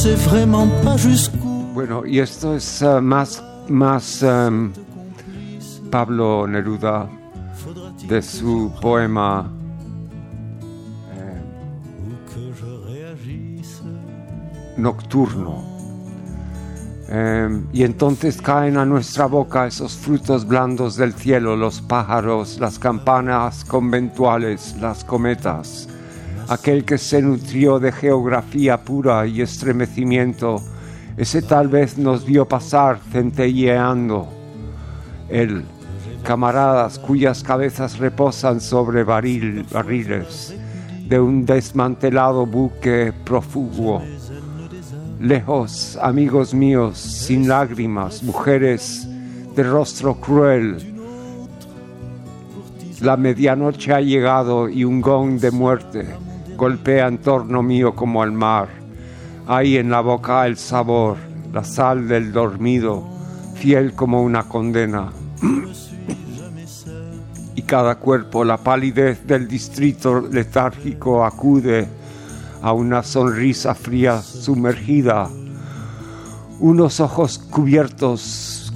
sais vraiment pas jusqu'où. Bueno, y esto es más Pablo Neruda, de su poema Nocturno. Y entonces caen a nuestra boca esos frutos blandos del cielo, los pájaros, las campanas conventuales, las cometas. Aquel que se nutrió de geografía pura y estremecimiento, ese tal vez nos vio pasar centelleando. Él, camaradas cuyas cabezas reposan sobre barriles de un desmantelado buque prófugo. Lejos, amigos míos, sin lágrimas, mujeres de rostro cruel. La medianoche ha llegado y un gong de muerte golpea en torno mío como al mar. Hay en la boca el sabor, la sal del dormido, fiel como una condena. Y cada cuerpo, la palidez del distrito letárgico acude a una sonrisa fría sumergida, unos ojos cubiertos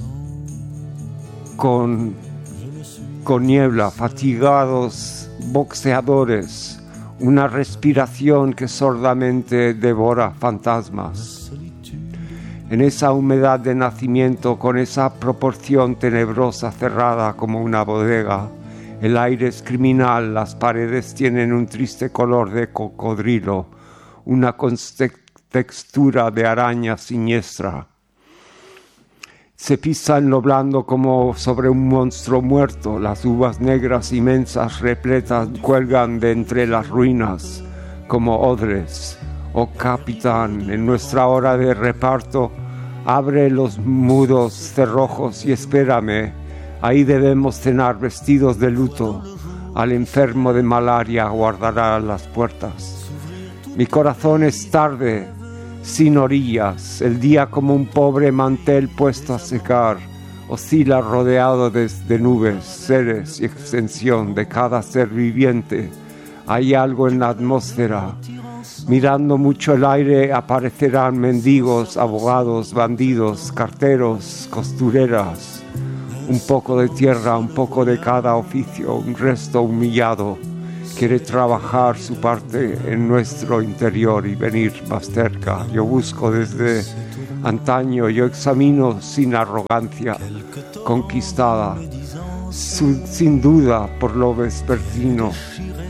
con niebla, fatigados boxeadores, una respiración que sordamente devora fantasmas. En esa humedad de nacimiento, con esa proporción tenebrosa cerrada como una bodega, el aire es criminal, las paredes tienen un triste color de cocodrilo, una textura de araña siniestra. Se pisa en lo blando como sobre un monstruo muerto, las uvas negras inmensas repletas cuelgan de entre las ruinas como odres. Oh capitán, en nuestra hora de reparto, abre los mudos cerrojos y espérame. Ahí debemos cenar vestidos de luto. Al enfermo de malaria guardará las puertas. Mi corazón es tarde, sin orillas. El día como un pobre mantel puesto a secar. Oscila rodeado de nubes, seres y extensión de cada ser viviente. Hay algo en la atmósfera. Mirando mucho el aire aparecerán mendigos, abogados, bandidos, carteros, costureras. Un poco de tierra, un poco de cada oficio, un resto humillado. Quiere trabajar su parte en nuestro interior y venir más cerca. Yo busco desde antaño, yo examino sin arrogancia, conquistada, sin duda por lo vespertino.